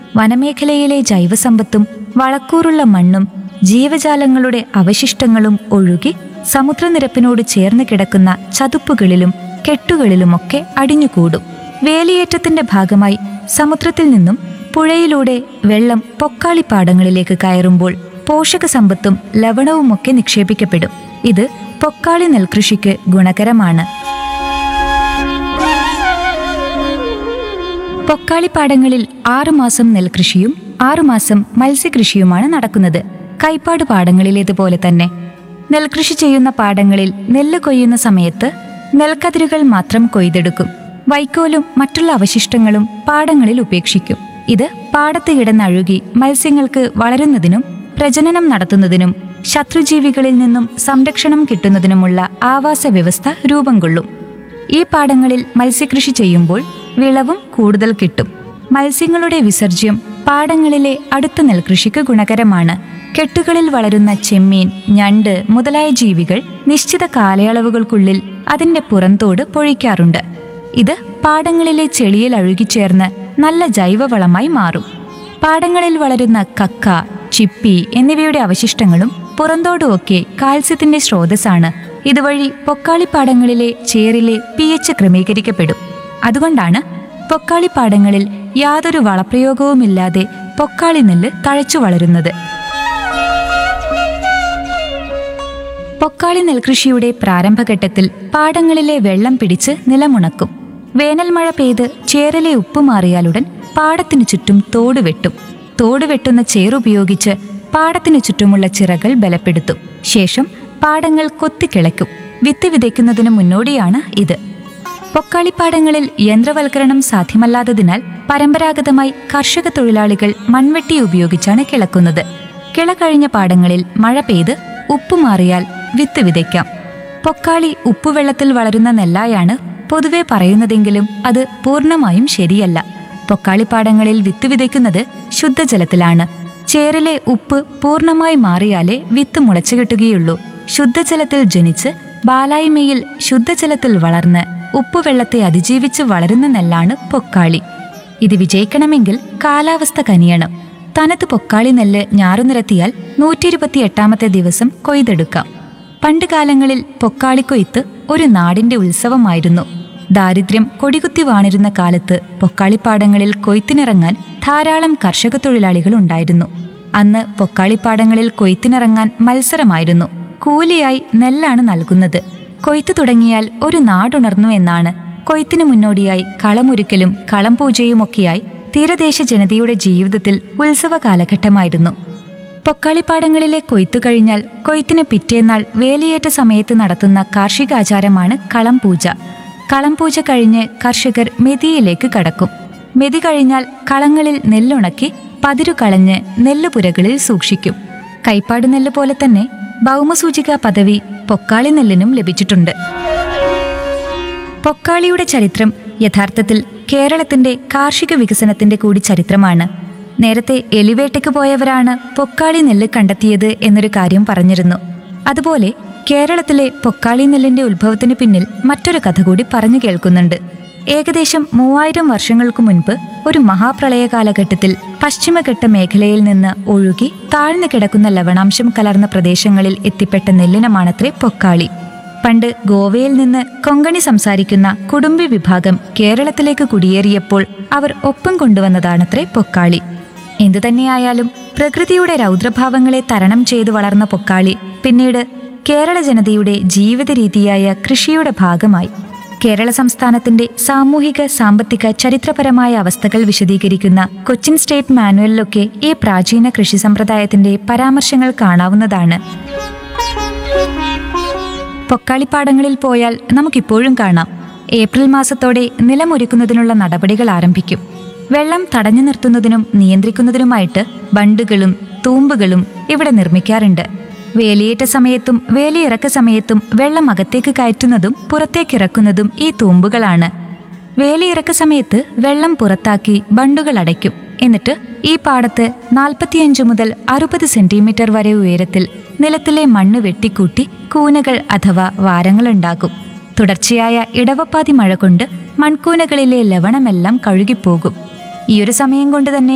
വനമേഖലയിലെ ജൈവസമ്പത്തും വളക്കൂറുള്ള മണ്ണും ജീവജാലങ്ങളുടെ അവശിഷ്ടങ്ങളും ഒഴുകി സമുദ്രനിരപ്പിനോട് ചേർന്ന് കിടക്കുന്ന ചതുപ്പുകളിലും കെട്ടുകളിലുമൊക്കെ അടിഞ്ഞുകൂടും. വേലിയേറ്റത്തിന്റെ ഭാഗമായി സമുദ്രത്തിൽ നിന്നും പുഴയിലൂടെ വെള്ളം പൊക്കാളിപ്പാടങ്ങളിലേക്ക് കയറുമ്പോൾ പോഷകസമ്പത്തും ലവണവുമൊക്കെ നിക്ഷേപിക്കപ്പെടും. ഇത് പൊക്കാളി നെൽകൃഷിക്ക് ഗുണകരമാണ്. പൊക്കാളിപ്പാടങ്ങളിൽ 6 മാസം നെൽകൃഷിയും 6 മാസം മത്സ്യകൃഷിയുമാണ് നടക്കുന്നത്. കൈപ്പാട് പാടങ്ങളിലേതുപോലെ തന്നെ. നെൽകൃഷി ചെയ്യുന്ന പാടങ്ങളിൽ നെല്ല് കൊയ്യുന്ന സമയത്ത് നെൽക്കതിരുകൾ മാത്രം കൊയ്തെടുക്കും. വൈക്കോലും മറ്റുള്ള അവശിഷ്ടങ്ങളും പാടങ്ങളിൽ ഉപേക്ഷിക്കും. ഇത് പാടത്ത് കിടന്നഴുകി മത്സ്യങ്ങൾക്ക് വളരുന്നതിനും പ്രജനനം നടത്തുന്നതിനും ശത്രുജീവികളിൽ നിന്നും സംരക്ഷണം കിട്ടുന്നതിനുമുള്ള ആവാസ വ്യവസ്ഥ രൂപം കൊള്ളും. ഈ പാടങ്ങളിൽ മത്സ്യകൃഷി ചെയ്യുമ്പോൾ വിളവും കൂടുതൽ കിട്ടും. മത്സ്യങ്ങളുടെ വിസർജ്യം പാടങ്ങളിലെ അടുത്ത നെൽകൃഷിക്ക് ഗുണകരമാണ്. കെട്ടുകളിൽ വളരുന്ന ചെമ്മീൻ, ഞണ്ട് മുതലായ ജീവികൾ നിശ്ചിത കാലയളവുകൾക്കുള്ളിൽ അതിന്റെ പുറന്തോട് പൊഴിക്കാറുണ്ട്. ഇത് പാടങ്ങളിലെ ചെളിയിൽ അഴുകിച്ചേർന്ന് നല്ല ജൈവവളമായി മാറും. പാടങ്ങളിൽ വളരുന്ന കക്ക, ചിപ്പി എന്നിവയുടെ അവശിഷ്ടങ്ങളും പുറന്തോടുമൊക്കെ കാൽസ്യത്തിന്റെ സ്രോതസ്സാണ്. ഇതുവഴി പൊക്കാളിപ്പാടങ്ങളിലെ ചേറിലെ pH ക്രമീകരിക്കപ്പെടും. അതുകൊണ്ടാണ് പൊക്കാളിപ്പാടങ്ങളിൽ യാതൊരു വളപ്രയോഗവുമില്ലാതെ പൊക്കാളി നെല്ല് തഴച്ചു വളരുന്നത്. പൊക്കാളി നെൽകൃഷിയുടെ പ്രാരംഭഘട്ടത്തിൽ പാടങ്ങളിലെ വെള്ളം പിടിച്ച് നിലമുണക്കും. വേനൽ മഴ പെയ്ത് ചേറിലെ ഉപ്പ് മാറിയാലുടൻ പാടത്തിനു ചുറ്റും തോട് വെട്ടും. തോട് വെട്ടുന്ന ചേറുപയോഗിച്ച് പാടത്തിനു ചുറ്റുമുള്ള ചിറകൾ ബലപ്പെടുത്തും. ശേഷം പാടങ്ങൾ കൊത്തിക്കിളയ്ക്കും. വിത്ത് വിതയ്ക്കുന്നതിന് മുന്നോടിയാണ് ഇത്. പൊക്കാളിപ്പാടങ്ങളിൽ യന്ത്രവൽക്കരണം സാധ്യമല്ലാത്തതിനാൽ പരമ്പരാഗതമായി കർഷക തൊഴിലാളികൾ മൺവെട്ടി ഉപയോഗിച്ചാണ് കിളക്കുന്നത്. കിള കഴിഞ്ഞ പാടങ്ങളിൽ മഴ പെയ്ത് ഉപ്പ് മാറിയാൽ വിത്ത് വിതയ്ക്കാം. പൊക്കാളി ഉപ്പുവെള്ളത്തിൽ വളരുന്ന നെല്ലായാണ് പൊതുവെ പറയുന്നതെങ്കിലും അത് പൂർണ്ണമായും ശരിയല്ല. പൊക്കാളിപ്പാടങ്ങളിൽ വിത്ത് വിതയ്ക്കുന്നത് ശുദ്ധജലത്തിലാണ്. ചേറിലെ ഉപ്പ് പൂർണ്ണമായി മാറിയാലേ വിത്ത് മുളച്ചു കിട്ടുകയുള്ളൂ. ശുദ്ധജലത്തിൽ ജനിച്ച് ബാലായ്മയിൽ ശുദ്ധജലത്തിൽ വളർന്ന് ഉപ്പുവെള്ളത്തെ അതിജീവിച്ച് വളരുന്ന നെല്ലാണ് പൊക്കാളി. ഇത് വിജയിക്കണമെങ്കിൽ കാലാവസ്ഥ കനിയണം. തനത് പൊക്കാളി നെല്ല് ഞാറുനിരത്തിയാൽ 128ാമത്തെ ദിവസം കൊയ്തെടുക്കാം. പണ്ട് കാലങ്ങളിൽ പൊക്കാളിക്കൊയ്ത്ത് ഒരു നാടിന്റെ ഉത്സവമായിരുന്നു. ദാരിദ്ര്യം കൊടികുത്തി വാണിരുന്ന കാലത്ത് പൊക്കാളിപ്പാടങ്ങളിൽ കൊയ്ത്തിനിറങ്ങാൻ ധാരാളം കർഷക തൊഴിലാളികൾ ഉണ്ടായിരുന്നു. അന്ന് പൊക്കാളിപ്പാടങ്ങളിൽ കൊയ്ത്തിനിറങ്ങാൻ മത്സരമായിരുന്നു. കൂലിയായി നെല്ലാണ് നൽകുന്നത്. കൊയ്ത്ത് തുടങ്ങിയാൽ ഒരു നാടുണർന്നു എന്നാണ്. കൊയ്ത്തിനു മുന്നോടിയായി കളമൊരുക്കലും കളം പൂജയുമൊക്കെയായി തീരദേശ ജനതയുടെ ജീവിതത്തിൽ ഉത്സവ കാലഘട്ടമായിരുന്നു. പൊക്കാളിപ്പാടങ്ങളിലെ കൊയ്ത്തു കഴിഞ്ഞാൽ കൊയ്ത്തിന് പിറ്റേന്നാൾ വേലിയേറ്റ സമയത്ത് നടത്തുന്ന കാർഷികാചാരമാണ് കളം പൂജ. കളം പൂജ കഴിഞ്ഞ് കർഷകർ മെതിയിലേക്ക് കടക്കും. മെതി കഴിഞ്ഞാൽ കളങ്ങളിൽ നെല്ലുണക്കി പതിരു കളഞ്ഞ് നെല്ലുപുരകളിൽ സൂക്ഷിക്കും. കൈപ്പാട് നെല്ല് പോലെ തന്നെ ഭൗമസൂചിക പദവി പൊക്കാളി നെല്ലിനും ലഭിച്ചിട്ടുണ്ട്. പൊക്കാളിയുടെ ചരിത്രം യഥാർത്ഥത്തിൽ കേരളത്തിന്റെ കാർഷിക വികസനത്തിന്റെ കൂടി ചരിത്രമാണ്. നേരത്തെ എലിവേട്ടയ്ക്ക് പോയവരാണ് പൊക്കാളി നെല്ല് കണ്ടെത്തിയത് എന്നൊരു കാര്യം പറഞ്ഞിരുന്നു. അതുപോലെ കേരളത്തിലെ പൊക്കാളി നെല്ലിന്റെ ഉത്ഭവത്തിന് പിന്നിൽ മറ്റൊരു കഥ കൂടി പറഞ്ഞു കേൾക്കുന്നുണ്ട്. ഏകദേശം 3000 വർഷങ്ങൾക്ക് മുൻപ് ഒരു മഹാപ്രളയ കാലഘട്ടത്തിൽ പശ്ചിമഘട്ട മേഖലയിൽ നിന്ന് ഒഴുകി താഴ്ന്നു കിടക്കുന്ന ലവണാംശം കലർന്ന പ്രദേശങ്ങളിൽ എത്തിപ്പെട്ട നെല്ലിനമാണത്രേ പൊക്കാളി. പണ്ട് ഗോവയിൽ നിന്ന് കൊങ്കണി സംസാരിക്കുന്ന കുടുംബി വിഭാഗം കേരളത്തിലേക്ക് കുടിയേറിയപ്പോൾ അവർ ഒപ്പം കൊണ്ടുവന്നതാണത്രേ പൊക്കാളി. എന്തുതന്നെയായാലും പ്രകൃതിയുടെ രൗദ്രഭാവങ്ങളെ തരണം ചെയ്തു വളർന്ന പൊക്കാളി പിന്നീട് കേരള ജനതയുടെ ജീവിത രീതിയായ കൃഷിയുടെ ഭാഗമായി. കേരള സംസ്ഥാനത്തിന്റെ സാമൂഹിക സാമ്പത്തിക ചരിത്രപരമായ അവസ്ഥകൾ വിശദീകരിക്കുന്ന കൊച്ചിൻ സ്റ്റേറ്റ് മാനുവലിലൊക്കെ ഈ പ്രാചീന കൃഷി സമ്പ്രദായത്തിന്റെ പരാമർശങ്ങൾ കാണാവുന്നതാണ്. പൊക്കാളിപ്പാടങ്ങളിൽ പോയാൽ നമുക്കിപ്പോഴും കാണാം. ഏപ്രിൽ മാസത്തോടെ നിലമൊരുക്കുന്നതിനുള്ള നടപടികൾ ആരംഭിക്കും. വെള്ളം തടഞ്ഞു നിർത്തുന്നതിനും നിയന്ത്രിക്കുന്നതിനുമായിട്ട് ബണ്ടുകളും തൂമ്പുകളും ഇവിടെ നിർമ്മിക്കാറുണ്ട്. വേലിയേറ്റ സമയത്തും വേലിയിറക്ക സമയത്തും വെള്ളം അകത്തേക്ക് കയറ്റുന്നതും പുറത്തേക്കിറക്കുന്നതും ഈ തൂമ്പുകളാണ്. വേലിയിറക്ക സമയത്ത് വെള്ളം പുറത്താക്കി ബണ്ടുകൾ അടയ്ക്കും. എന്നിട്ട് ഈ പാടത്ത് 45 മുതൽ 60 സെന്റിമീറ്റർ വരെ ഉയരത്തിൽ നിലത്തിലെ മണ്ണ് വെട്ടിക്കൂട്ടി കൂനകൾ അഥവാ വാരങ്ങളുണ്ടാകും. തുടർച്ചയായ ഇടവപ്പാതി മഴ കൊണ്ട് മൺകൂനകളിലെ ലവണമെല്ലാം കഴുകിപ്പോകും. ഈയൊരു സമയം കൊണ്ട് തന്നെ